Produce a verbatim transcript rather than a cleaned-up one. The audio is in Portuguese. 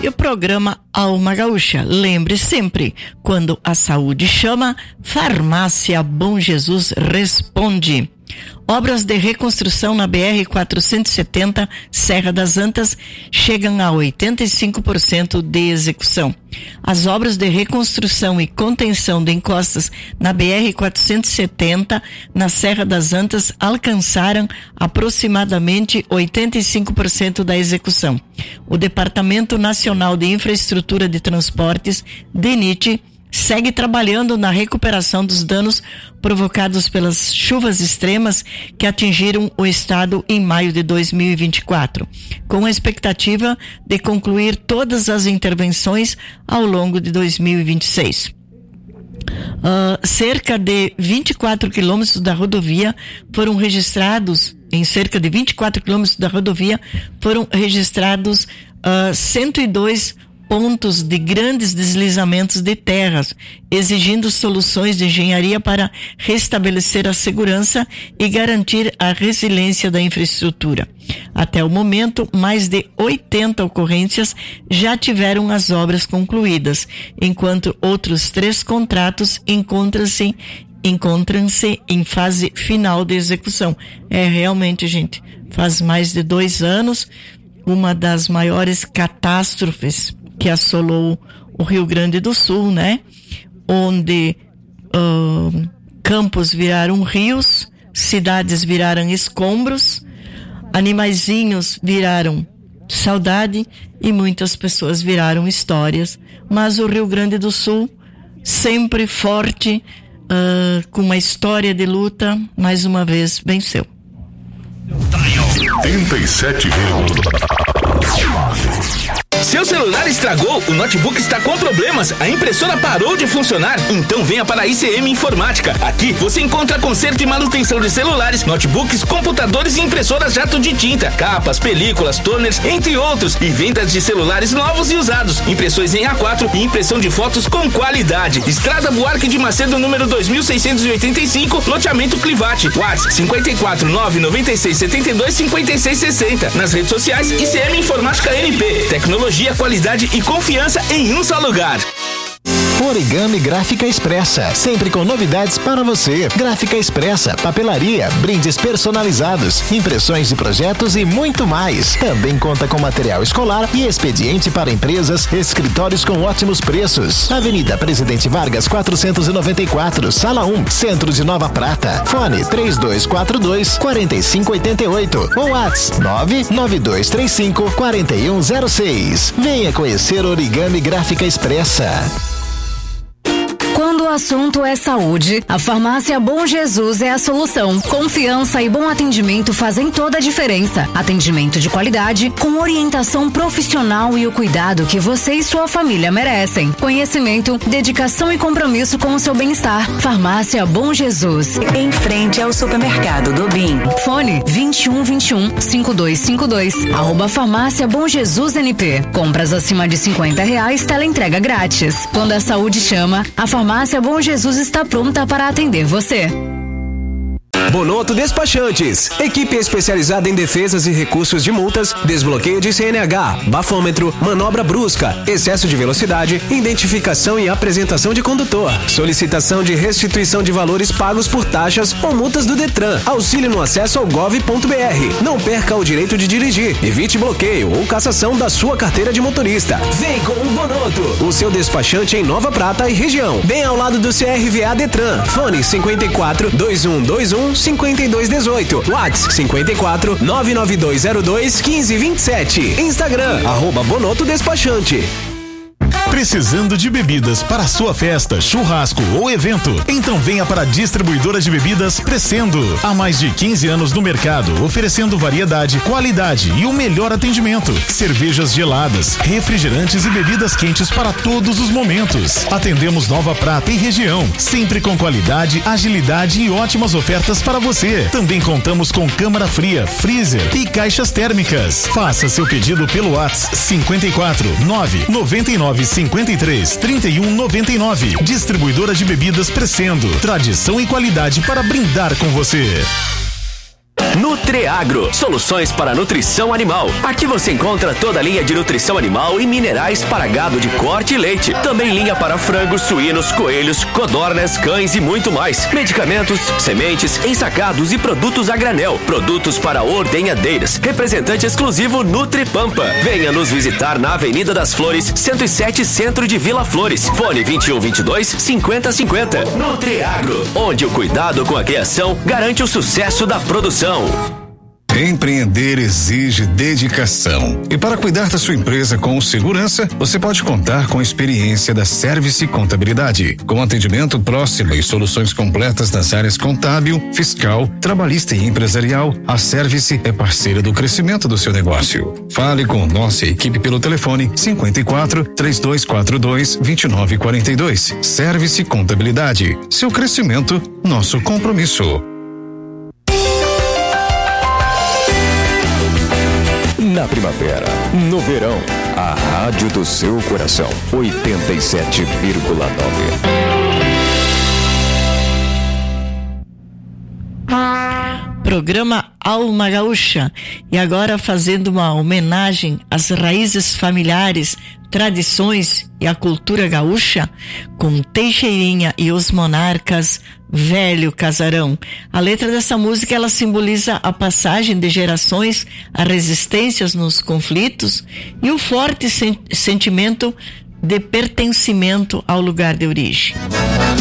E o programa Alma Gaúcha. Lembre sempre, quando a saúde chama, Farmácia Bom Jesus responde. Obras de reconstrução na B R quatrocentos e setenta, Serra das Antas, chegam a oitenta e cinco por cento de execução. As obras de reconstrução e contenção de encostas na B R quatrocentos e setenta, na Serra das Antas, alcançaram aproximadamente oitenta e cinco por cento da execução. O Departamento Nacional de Infraestrutura de Transportes, DENIT, segue trabalhando na recuperação dos danos provocados pelas chuvas extremas que atingiram o estado em maio de dois mil e vinte e quatro, com a expectativa de concluir todas as intervenções ao longo de dois mil e vinte e seis. Uh, cerca de vinte e quatro quilômetros da rodovia foram registrados, em cerca de vinte e quatro quilômetros da rodovia foram registrados uh, cento e dois pontos de grandes deslizamentos de terras, exigindo soluções de engenharia para restabelecer a segurança e garantir a resiliência da infraestrutura. Até o momento, mais de oitenta ocorrências já tiveram as obras concluídas, enquanto outros três contratos encontram-se encontram-se em fase final de execução. É realmente, gente, faz mais de dois anos, uma das maiores catástrofes que assolou o Rio Grande do Sul, né? Onde uh, campos viraram rios, cidades viraram escombros, animaizinhos viraram saudade e muitas pessoas viraram histórias. Mas o Rio Grande do Sul, sempre forte, uh, com uma história de luta, mais uma vez venceu. oitenta e sete Seu celular estragou? O notebook está com problemas? A impressora parou de funcionar? Então venha para a I C M Informática. Aqui você encontra conserto e manutenção de celulares, notebooks, computadores e impressoras jato de tinta, capas, películas, toners, entre outros, e vendas de celulares novos e usados, impressões em A quatro e impressão de fotos com qualidade. Estrada Buarque de Macedo, número dois mil seiscentos e oitenta e cinco, loteamento Clivate. WhatsApp cinquenta e quatro, nove noventa e seis, setenta e dois, cinquenta e seis, sessenta. Nas redes sociais, I C M Informática N P. Tecnologia, qualidade e confiança em um só lugar. Origami Gráfica Expressa, sempre com novidades para você. Gráfica Expressa, papelaria, brindes personalizados, impressões de projetos e muito mais. Também conta com material escolar e expediente para empresas, escritórios com ótimos preços. Avenida Presidente Vargas quatrocentos e noventa e quatro, Sala um, Centro de Nova Prata. Fone três dois quatro dois, quatro cinco oito oito ou WhatsApp nove nove dois três cinco, quatro um zero seis. Venha conhecer Origami Gráfica Expressa. Quando o assunto é saúde, a Farmácia Bom Jesus é a solução. Confiança e bom atendimento fazem toda a diferença. Atendimento de qualidade, com orientação profissional e o cuidado que você e sua família merecem. Conhecimento, dedicação e compromisso com o seu bem-estar. Farmácia Bom Jesus. Em frente ao supermercado do Bim. Fone vinte e um, vinte e um, cinquenta e dois cinquenta e dois. Arroba Farmácia Bom Jesus N P. Compras acima de cinquenta reais, teleentrega grátis. Quando a saúde chama, a Farmácia Bom Jesus está pronta para atender você. Bonoto Despachantes, equipe especializada em defesas e recursos de multas, desbloqueio de C N H, bafômetro, manobra brusca, excesso de velocidade, identificação e apresentação de condutor, solicitação de restituição de valores pagos por taxas ou multas do Detran, auxílio no acesso ao gov ponto br. Não perca o direito de dirigir, evite bloqueio ou cassação da sua carteira de motorista. Vem com o Bonoto, o seu despachante em Nova Prata e região, bem ao lado do C R V A Detran. Fone cinquenta e quatro, dois um dois um, cinquenta e dois dezoito. WhatsApp cinquenta e quatro, nove nove dois zero dois, quinze vinte e sete. Instagram, arroba Bonoto Despachante. Precisando de bebidas para sua festa, churrasco ou evento? Então venha para a distribuidora de bebidas Crescendo. Há mais de quinze anos no mercado, oferecendo variedade, qualidade e o melhor atendimento. Cervejas geladas, refrigerantes e bebidas quentes para todos os momentos. Atendemos Nova Prata e região, sempre com qualidade, agilidade e ótimas ofertas para você. Também contamos com câmara fria, freezer e caixas térmicas. Faça seu pedido pelo WhatsApp cinquenta e quatro, nove noventa e nove, cinquenta e três, trinta e um, noventa e nove. Distribuidora de bebidas Crescendo. Tradição e qualidade para brindar com você. Nutreagro, soluções para nutrição animal. Aqui você encontra toda a linha de nutrição animal e minerais para gado de corte e leite. Também linha para frangos, suínos, coelhos, codornas, cães e muito mais. Medicamentos, sementes, ensacados e produtos a granel. Produtos para ordenhadeiras. Representante exclusivo Nutripampa. Venha nos visitar na Avenida das Flores, cento e sete, Centro de Vila Flores. Fone vinte e um, vinte e dois, cinquenta, cinquenta. Nutreagro, onde o cuidado com a criação garante o sucesso da produção. Empreender exige dedicação. E para cuidar da sua empresa com segurança, você pode contar com a experiência da Service Contabilidade. Com atendimento próximo e soluções completas nas áreas contábil, fiscal, trabalhista e empresarial, a Service é parceira do crescimento do seu negócio. Fale com nossa equipe pelo telefone cinquenta e quatro, três dois quatro dois, vinte e nove quarenta e dois. Service Contabilidade. Seu crescimento, nosso compromisso. Na primavera, no verão, a rádio do seu coração, oitenta e sete vírgula nove. Programa Alma Gaúcha. E agora fazendo uma homenagem às raízes familiares, tradições e à cultura gaúcha, com Teixeirinha e os Monarcas, Velho Casarão. A letra dessa música, ela simboliza a passagem de gerações, a resistências nos conflitos e o forte sen- sentimento de pertencimento ao lugar de origem.